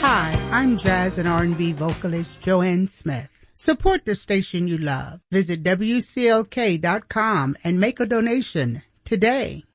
Hi, I'm jazz and R&B vocalist Joanne Smith. Support the station you love. Visit WCLK.com and make a donation today.